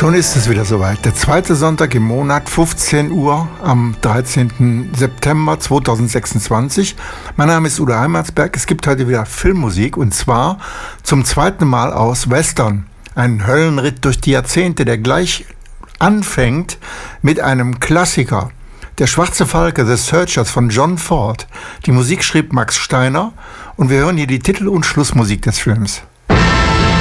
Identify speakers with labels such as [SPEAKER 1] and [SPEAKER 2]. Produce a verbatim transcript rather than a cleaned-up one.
[SPEAKER 1] Schon ist es wieder soweit. Der zweite Sonntag im Monat, fünfzehn Uhr am dreizehnten September zweitausendsechsundzwanzig. Mein Name ist Udo Heimansberg. Es gibt heute wieder Filmmusik und zwar zum zweiten Mal aus Western. Ein Höllenritt durch die Jahrzehnte, der gleich anfängt mit einem Klassiker. Der schwarze Falke, The Searchers von John Ford. Die Musik schrieb Max Steiner und wir hören hier die Titel- und Schlussmusik des Films.